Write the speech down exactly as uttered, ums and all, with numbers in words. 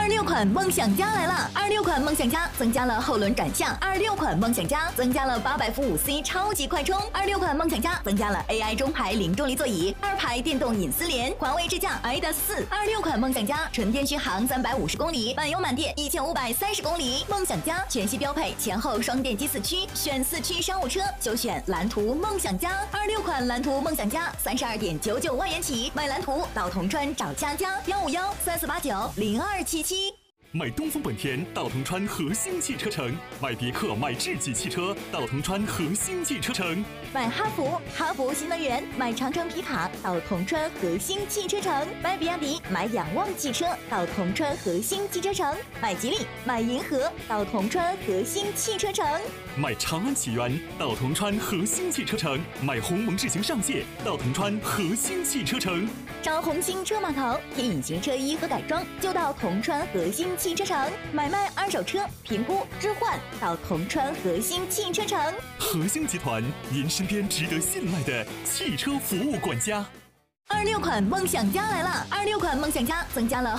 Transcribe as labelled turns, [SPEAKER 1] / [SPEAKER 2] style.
[SPEAKER 1] 六款梦想家来了！二六款梦想家增加了后轮转向，二六款梦想家增加了八百伏五 C 超级快充，二六款梦想家增加了 A I 中排零重力座椅，二排电动隐私联，环卫智驾 I D A S 四。二六款梦想家纯电续航三百五十公里，满油满电一千五百三十公里。梦想家全系标配前后双电机四驱，选四驱商务车就选蓝图梦想家。二六款蓝图梦想家三十二点九九万元起，买蓝图到铜川找佳佳，幺五幺三四八九零二七七。
[SPEAKER 2] 买东风本田到铜川核心汽车城，买别克买智己汽车到铜川核心汽车城，
[SPEAKER 1] 买哈弗哈弗新能源，买长城皮卡到铜川核心汽车城，买比亚迪买仰望汽车到铜川核心汽车城，买吉利买银河到铜川核心汽车城，
[SPEAKER 2] 买长安启源到铜川核心汽车城，买鸿蒙智行上界到铜川核心汽车城，
[SPEAKER 1] 找红星车码头贴隐形车衣和改装就到铜川核心汽车城，买卖二手车评估置换到铜川核心汽车城。
[SPEAKER 2] 核心集团，您身边值得信赖的汽车服务管家。
[SPEAKER 1] 二六款梦想家来了！二六款梦想家增加了